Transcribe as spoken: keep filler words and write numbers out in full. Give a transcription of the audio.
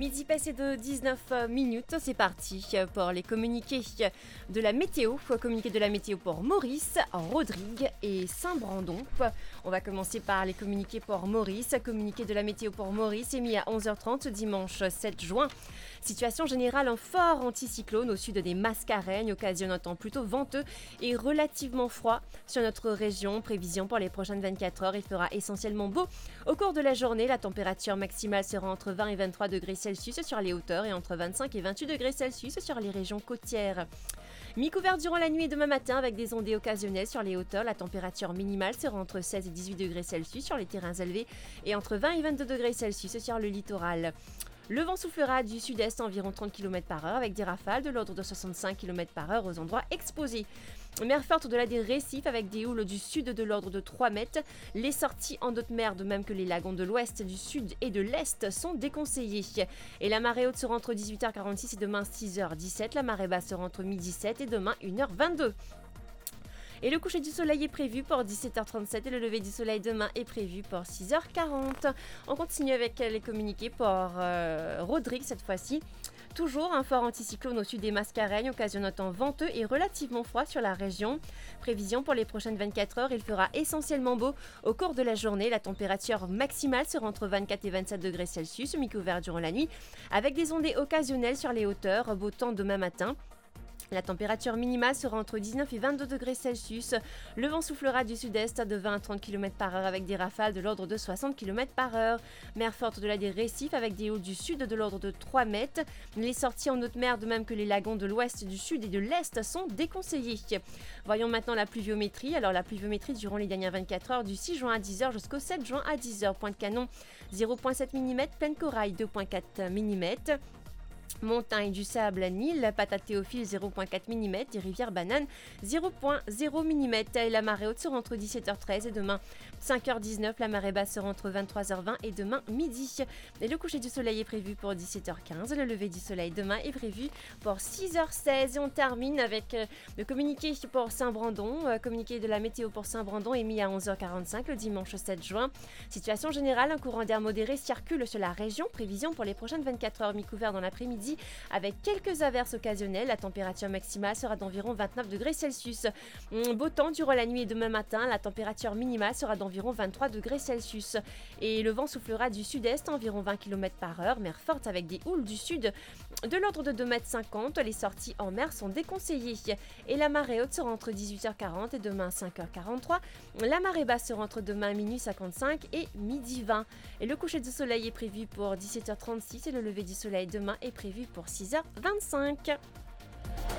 Midi passé de dix-neuf minutes, c'est parti pour les communiqués de la météo. Communiqué de la météo pour Maurice, Rodrigue et Saint-Brandon. On va commencer par les communiqués pour Maurice. Communiqué de la météo pour Maurice émis à onze heures trente dimanche sept juin. Situation générale, un fort anticyclone au sud des Mascareignes occasionne un temps plutôt venteux et relativement froid sur notre région. Prévision pour les prochaines vingt-quatre heures, il fera essentiellement beau. Au cours de la journée, la température maximale sera entre vingt et vingt-trois degrés Celsius sur les hauteurs et entre vingt-cinq et vingt-huit degrés Celsius sur les régions côtières. Mi-couvert durant la nuit et demain matin avec des ondées occasionnelles sur les hauteurs. La température minimale sera entre seize et dix-huit degrés Celsius sur les terrains élevés et entre vingt et vingt-deux degrés Celsius sur le littoral. Le vent soufflera du sud-est à environ trente kilomètres par heure avec des rafales de l'ordre de soixante-cinq kilomètres par heure aux endroits exposés. Mer forte au-delà des récifs avec des houles du sud de l'ordre de trois mètres. Les sorties en haute mer, de même que les lagons de l'ouest, du sud et de l'est, sont déconseillées. Et la marée haute sera entre dix-huit heures quarante-six et demain six heures dix-sept. La marée basse sera entre midi sept et demain une heure vingt-deux. Et le coucher du soleil est prévu pour dix-sept heures trente-sept et le lever du soleil demain est prévu pour six heures quarante. On continue avec les communiqués pour euh, Rodrigue cette fois-ci. Toujours un fort anticyclone au sud des Mascareignes occasionne un temps venteux et relativement froid sur la région. Prévision pour les prochaines vingt-quatre heures, il fera essentiellement beau. Au cours de la journée, la température maximale sera entre vingt-quatre et vingt-sept degrés Celsius, mi-couvert durant la nuit, avec des ondées occasionnelles sur les hauteurs, beau temps demain matin. La température minimale sera entre dix-neuf et vingt-deux degrés Celsius. Le vent soufflera du sud-est de vingt à trente kilomètres par heure avec des rafales de l'ordre de soixante kilomètres par heure. Mer forte au-delà des récifs avec des hauts du sud de l'ordre de trois mètres. Les sorties en haute mer, de même que les lagons de l'ouest, du sud et de l'est, sont déconseillés. Voyons maintenant la pluviométrie. Alors la pluviométrie durant les dernières vingt-quatre heures du six juin à dix heures jusqu'au sept juin à dix heures. Pointe Canon zéro virgule sept millimètres, Plaine Corail deux virgule quatre millimètres. Montagne du Sable, Nil, Patate Théophile zéro virgule quatre millimètres et Rivière Banane zéro virgule zéro millimètres. Et la marée haute sera entre dix-sept heures treize et demain cinq heures dix-neuf. La marée basse sera entre vingt-trois heures vingt et demain midi. Et le coucher du soleil est prévu pour dix-sept heures quinze. Le lever du soleil demain est prévu pour six heures seize. Et on termine avec euh, le communiqué pour Saint-Brandon. Euh, communiqué de la météo pour Saint-Brandon émis à onze heures quarante-cinq le dimanche sept juin. Situation générale, un courant d'air modéré circule sur la région. Prévision pour les prochaines vingt-quatre heures, mi-couvert dans l'après-midi avec quelques averses occasionnelles. La température maximale sera d'environ vingt-neuf degrés Celsius. Beau temps durant la nuit et demain matin. La température minimale sera d'environ vingt-trois degrés Celsius. Et le vent soufflera du sud-est à environ vingt kilomètres par heure. Mer forte avec des houles du sud de l'ordre de deux mètres cinquante. Les sorties en mer sont déconseillées. Et la marée haute sera entre dix-huit heures quarante et demain cinq heures quarante-trois. La marée basse sera entre demain minuit cinquante-cinq et midi vingt. Et le coucher du soleil est prévu pour dix-sept heures trente-six et le lever du soleil demain est prévu pour six heures vingt-cinq.